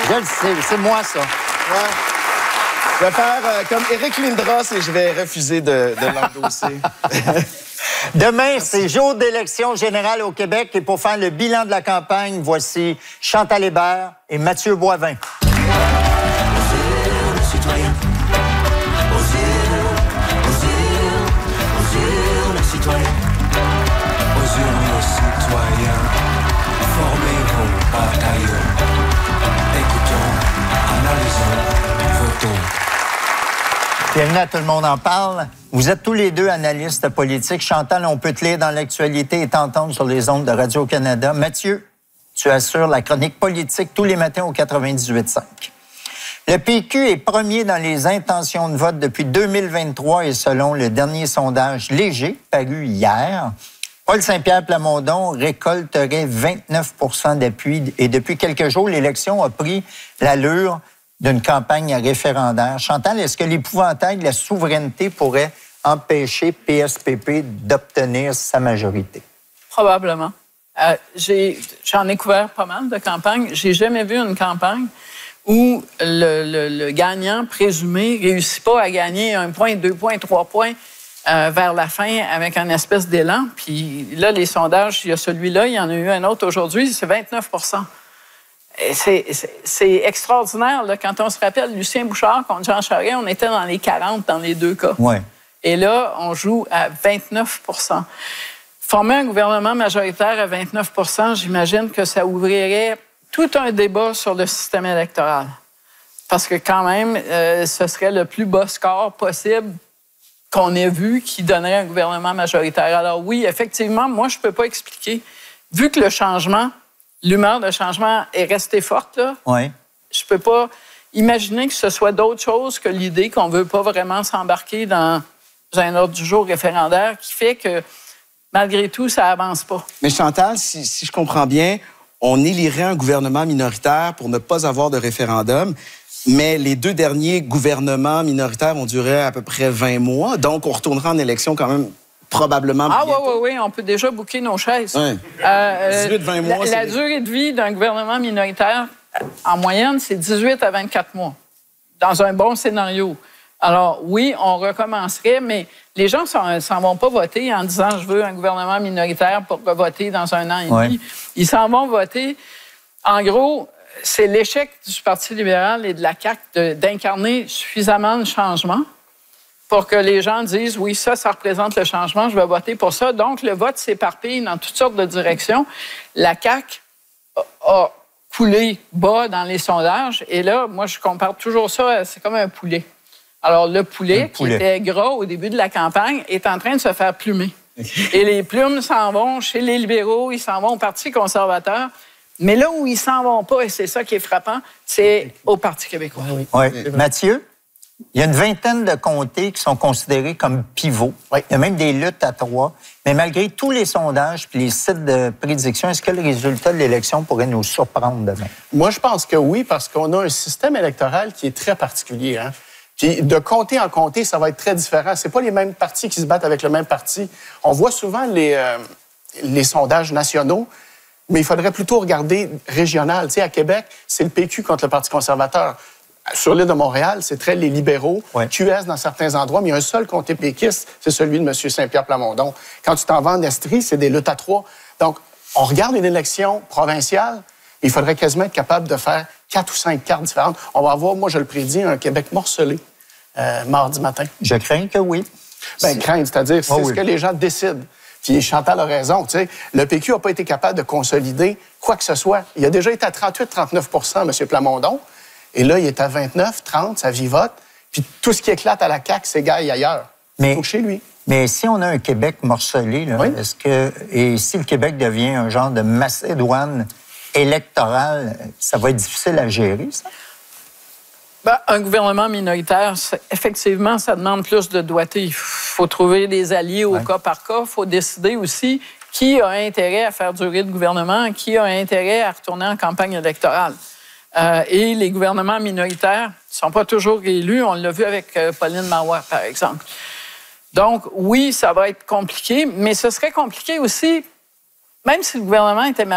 Je le sais, c'est moi, ça. Ouais. Je vais faire comme Éric Lindros et je vais refuser de l'endosser. Demain, c'est jour d'élection générale au Québec et pour faire le bilan de la campagne, voici Chantal Hébert et Mathieu Boivin. Bienvenue à Tout le monde en parle. Vous êtes tous les deux analystes politiques. Chantal, on peut te lire dans l'actualité et t'entendre sur les ondes de Radio-Canada. Mathieu, tu assures la chronique politique tous les matins au 98.5. Le PQ est premier dans les intentions de vote depuis 2023 et selon le dernier sondage léger paru hier, Paul Saint-Pierre Plamondon récolterait 29 % d'appui et depuis quelques jours, l'élection a pris l'allure d'une campagne référendaire. Chantal, est-ce que l'épouvantail de la souveraineté pourrait empêcher PSPP d'obtenir sa majorité? Probablement. J'en ai couvert pas mal de campagnes. J'ai jamais vu une campagne où le gagnant présumé réussit pas à gagner 1 point, 2 points, 3 points vers la fin avec un espèce d'élan. Puis là, les sondages, il y a celui-là, il y en a eu un autre aujourd'hui, c'est 29 %. C'est extraordinaire. Là, quand on se rappelle Lucien Bouchard contre Jean Charest, on était dans les 40 dans les deux cas. Ouais. Et là, on joue à 29 %. Former un gouvernement majoritaire à 29 %, j'imagine que ça ouvrirait tout un débat sur le système électoral. Parce que quand même, ce serait le plus bas score possible qu'on ait vu qui donnerait un gouvernement majoritaire. Alors oui, effectivement, moi, je ne peux pas expliquer. Vu que le changement... L'humeur de changement est restée forte, là. Oui. Je peux pas imaginer que ce soit d'autre chose que l'idée qu'on veut pas vraiment s'embarquer dans un ordre du jour référendaire qui fait que, malgré tout, ça avance pas. Mais Chantal, si je comprends bien, on élirait un gouvernement minoritaire pour ne pas avoir de référendum, mais les 2 derniers gouvernements minoritaires ont duré à peu près 20 mois, donc on retournera en élection quand même probablement bientôt. Oui, on peut déjà booker nos chaises. Ouais. 18-20 mois. La durée de vie d'un gouvernement minoritaire, en moyenne, c'est 18 à 24 mois, dans un bon scénario. Alors, oui, on recommencerait, mais les gens s'en vont pas voter en disant « je veux un gouvernement minoritaire pour voter dans 1 an et demi ». Ils s'en vont voter. En gros, c'est l'échec du Parti libéral et de la CAQ d'incarner suffisamment de changements pour que les gens disent, oui, ça représente le changement, je vais voter pour ça. Donc, le vote s'éparpille dans toutes sortes de directions. La CAQ a coulé bas dans les sondages. Et là, moi, je compare toujours ça, c'est comme un poulet. Alors, le poulet, qui était gras au début de la campagne, est en train de se faire plumer. Et les plumes s'en vont chez les libéraux, ils s'en vont au Parti conservateur. Mais là où ils s'en vont pas, et c'est ça qui est frappant, c'est au Parti québécois. Oui. Mathieu? Il y a une vingtaine de comtés qui sont considérés comme pivots. Oui. Il y a même des luttes à 3. Mais malgré tous les sondages et les sites de prédiction, est-ce que le résultat de l'élection pourrait nous surprendre demain? Moi, je pense que oui, parce qu'on a un système électoral qui est très particulier. Hein? Puis de comté en comté, ça va être très différent. C'est pas les mêmes partis qui se battent avec le même parti. On voit souvent les sondages nationaux, mais il faudrait plutôt regarder régional. Tu sais, à Québec, c'est le PQ contre le Parti conservateur. Sur l'île de Montréal, c'est très les libéraux, QS dans certains endroits, mais il y a un seul comté péquiste, c'est celui de M. Saint-Pierre Plamondon. Quand tu t'en vas en Estrie, c'est des luttes à 3. Donc, on regarde une élection provinciale, il faudrait quasiment être capable de faire 4 ou 5 cartes différentes. On va avoir, moi je le prédis, un Québec morcelé mardi matin. Je crains que oui. Bien, craindre, c'est-à-dire c'est ce que les gens décident. Puis Chantal a raison, tu sais, le PQ n'a pas été capable de consolider quoi que ce soit. Il a déjà été à 38-39 % M. Plamondon. Et là, il est à 29, 30, ça vivote. Puis tout ce qui éclate à la CAQ s'égaille ailleurs. Donc chez lui. Mais si on a un Québec morcelé, là, est-ce que, et si le Québec devient un genre de Macédoine électorale, ça va être difficile à gérer, ça? Ben, un gouvernement minoritaire, effectivement, ça demande plus de doigté. Il faut trouver des alliés au cas par cas. Il faut décider aussi qui a intérêt à faire durer le gouvernement, qui a intérêt à retourner en campagne électorale. Et les gouvernements minoritaires ne sont pas toujours élus. On l'a vu avec Pauline Marois, par exemple. Donc, oui, ça va être compliqué, mais ce serait compliqué aussi, même si le gouvernement était